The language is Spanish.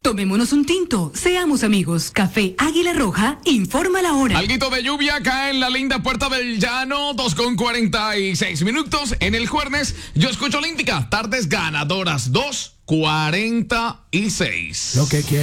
Tomémonos un tinto, seamos amigos. Café Águila Roja, informa la hora. Alguito de lluvia cae en la linda Puerta del Llano, 2:46 en el jueves. Yo escucho Olímpica, tardes ganadoras, 2:46. Lo que quiero.